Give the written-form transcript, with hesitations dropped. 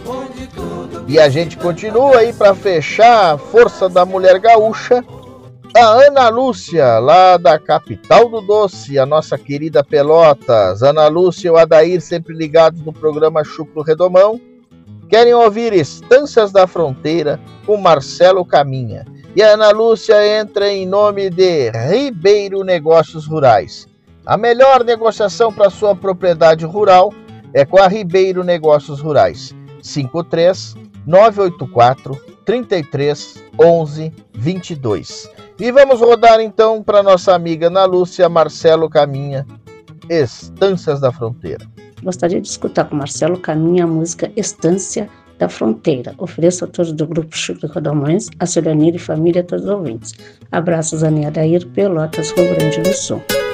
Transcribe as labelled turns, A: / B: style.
A: E a gente continua aí para fechar a força da mulher gaúcha, a Ana Lúcia, lá da capital do doce, a nossa querida Pelotas. Ana Lúcia e o Adair, sempre ligados no programa Chucro Redomão, querem ouvir Estâncias da Fronteira com Marcelo Caminha. E a Ana Lúcia entra em nome de Ribeiro Negócios Rurais. A melhor negociação para sua propriedade rural é com a Ribeiro Negócios Rurais. 53-984-33-11-22. E vamos rodar então para nossa amiga Ana Lúcia, Marcelo Caminha, Estâncias da Fronteira.
B: Gostaria de escutar com Marcelo Caminha a música Estância da Fronteira. Ofereço a todos do Grupo Chucro Redomões, a Celionir e família, a todos os ouvintes. Abraços, Ana e Adair, Pelotas, Rio Grande do Sul.